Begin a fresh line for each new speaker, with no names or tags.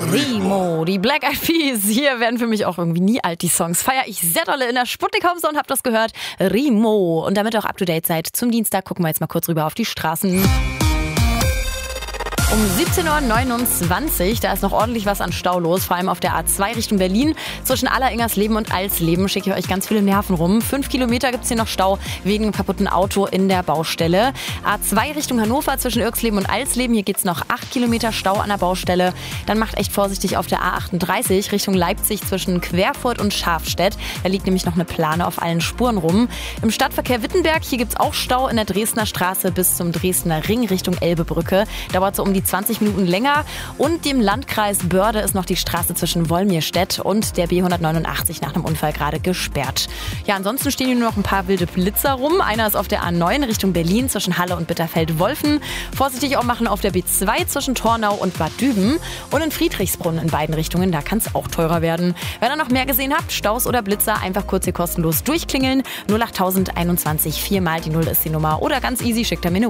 Remo, die Black Eyed Peas. Hier werden für mich auch irgendwie nie alt, die Songs. Feier ich sehr dolle in der Sputnik Home und habt das gehört. Remo. Und damit ihr auch up to date seid zum Dienstag, gucken wir jetzt mal kurz rüber auf die Straßen. Um 17.29 Uhr, da ist noch ordentlich was an Stau los, vor allem auf der A2 Richtung Berlin. Zwischen Alleringersleben und Alsleben schicke ich euch ganz viele Nerven rum. 5 Kilometer gibt es hier noch Stau wegen einem kaputten Auto in der Baustelle. A2 Richtung Hannover zwischen Irksleben und Alsleben, hier geht es noch 8 Kilometer Stau an der Baustelle. Dann macht echt vorsichtig auf der A38 Richtung Leipzig zwischen Querfurt und Schafstedt. Da liegt nämlich noch eine Plane auf allen Spuren rum. Im Stadtverkehr Wittenberg, hier gibt es auch Stau in der Dresdner Straße bis zum Dresdner Ring Richtung Elbebrücke. Dauert so um die 20 Minuten länger. Und dem Landkreis Börde ist noch die Straße zwischen Wolmirstedt und der B189 nach einem Unfall gerade gesperrt. Ja, ansonsten stehen hier nur noch ein paar wilde Blitzer rum. Einer ist auf der A9 Richtung Berlin zwischen Halle und Bitterfeld-Wolfen. Vorsichtig auch machen auf der B2 zwischen Tornau und Bad Düben. Und in Friedrichsbrunn in beiden Richtungen, da kann es auch teurer werden. Wenn ihr noch mehr gesehen habt, Staus oder Blitzer, einfach kurz hier kostenlos durchklingeln. 08021, 4 mal die 0 ist die Nummer. Oder ganz easy, schickt ihr mir eine